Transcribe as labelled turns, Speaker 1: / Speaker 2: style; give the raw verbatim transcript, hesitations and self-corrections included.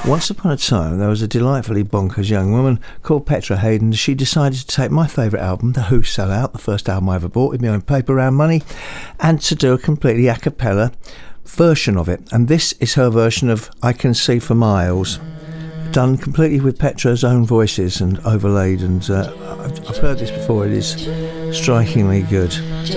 Speaker 1: Once upon a time, there was a delightfully bonkers young woman called Petra Hayden. She decided to take my favourite album, The Who Sell Out, the first album I ever bought with my own paper round money, and to do a completely a cappella version of it. And this is her version of I Can See for Miles, done completely with Petra's own voices and overlaid. And uh, I've, I've heard this before. It is strikingly good.